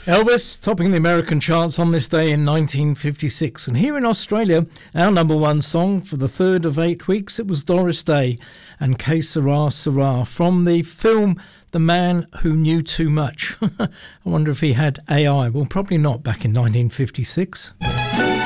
Elvis topping the American charts on this day in 1956. And here in Australia, our number one song for the third of 8 weeks, it was Doris Day and Que Sera Sera from the film The Man Who Knew Too Much. I wonder if he had AI. Well, probably not back in 1956.